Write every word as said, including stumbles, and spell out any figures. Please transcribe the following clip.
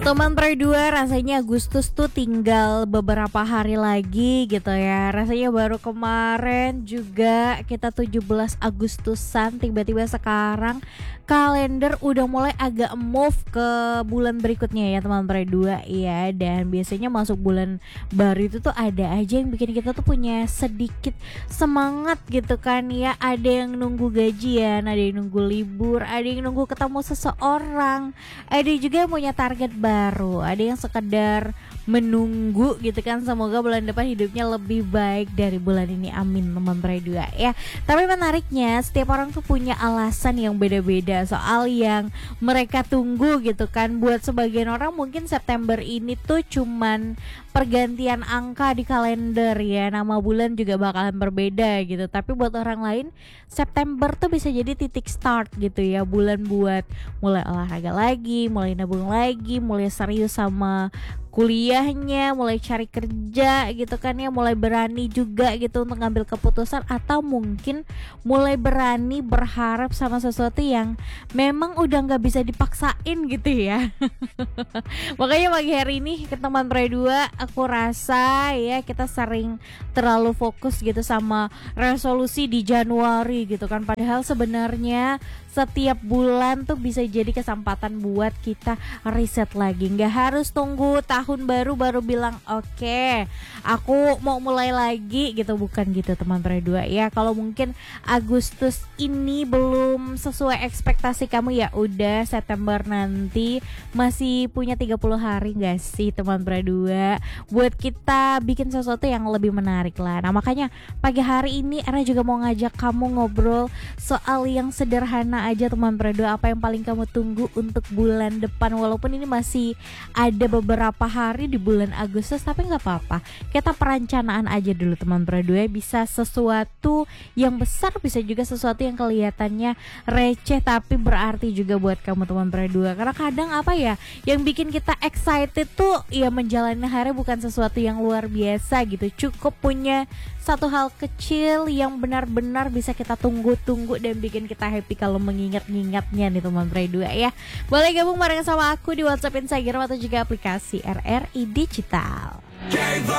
Teman Pray dua, rasanya Agustus tuh tinggal beberapa hari lagi gitu ya. Rasanya baru kemarin juga kita tujuh belas Agustusan, tiba-tiba sekarang kalender udah mulai agak move ke bulan berikutnya ya teman Pray dua ya. Dan biasanya masuk bulan baru itu tuh ada aja yang bikin kita tuh punya sedikit semangat gitu kan ya. Ada yang nunggu gajian, ada yang nunggu libur, ada yang nunggu ketemu seseorang, ada juga yang punya target baru, ada yang sekedar menunggu gitu kan, semoga bulan depan hidupnya lebih baik dari bulan ini, amin teman Pray dua ya. Tapi menariknya setiap orang tuh punya alasan yang beda-beda soal yang mereka tunggu gitu kan. Buat sebagian orang mungkin September ini tuh cuman pergantian angka di kalender ya, nama bulan juga bakalan berbeda gitu. Tapi buat orang lain September tuh bisa jadi titik start gitu ya, bulan buat mulai olahraga lagi, mulai nabung lagi, mulai serius sama kuliahnya, mulai cari kerja gitu kan ya, mulai berani juga gitu untuk ngambil keputusan, atau mungkin mulai berani berharap sama sesuatu yang memang udah nggak bisa dipaksain gitu ya. Makanya pagi hari ini ke teman Pray dua, aku rasa ya kita sering terlalu fokus gitu sama resolusi di Januari gitu kan, padahal sebenarnya setiap bulan tuh bisa jadi kesempatan buat kita riset lagi. Nggak harus tunggu tahun baru baru bilang oke, okay, aku mau mulai lagi gitu, bukan gitu teman Pray dua ya. Kalau mungkin Agustus ini belum sesuai ekspektasi kamu, ya udah September nanti masih punya tiga puluh hari nggak sih teman Pray dua buat kita bikin sesuatu yang lebih menarik lah. Nah makanya pagi hari ini Era juga mau ngajak kamu ngobrol soal yang sederhana aja teman Pray dua, apa yang paling kamu tunggu untuk bulan depan. Walaupun ini masih ada beberapa hari di bulan Agustus, tapi nggak apa-apa, kita perencanaan aja dulu teman Pray dua. Bisa sesuatu yang besar, bisa juga sesuatu yang kelihatannya receh tapi berarti juga buat kamu teman Pray dua. Karena kadang apa ya yang bikin kita excited tuh ya menjalani hari bukan sesuatu yang luar biasa gitu, cukup punya satu hal kecil yang benar-benar bisa kita tunggu-tunggu dan bikin kita happy kalau mengingat-ingatnya nih teman Pray dua ya. Boleh gabung bareng sama aku di WhatsApp, Instagram atau juga aplikasi R R I Digital.